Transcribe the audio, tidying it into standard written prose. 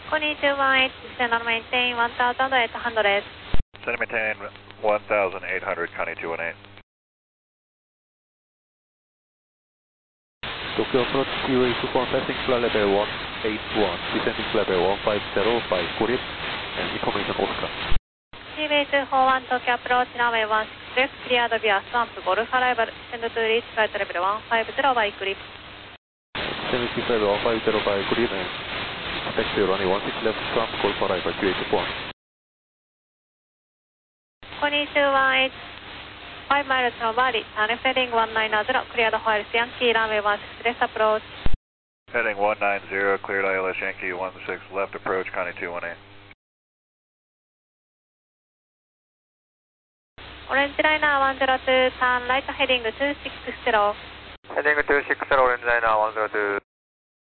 2218, descend maintain 1800. Descend maintain 1800, Connie 218. Tokyo approach QA Super passing flight level 181, descending level 150 by Korea and information Oscar. Seaway 241, Tokyo approach runway 16 left, cleared via swamp, Golf arrival, send to reach flight level 150 by grip. Descending level 150 by grip and expect runway 16 left, swamp, Golf arrival QA 241. 2218, 5 miles from Bali, turn left heading 190, cleared while Yankee runway 16 left approach. Heading 190, cleared ILS Yankee 16 left approach, Connie 218. Orange liner 102, turn right heading 260. Heading 260, orange liner 102.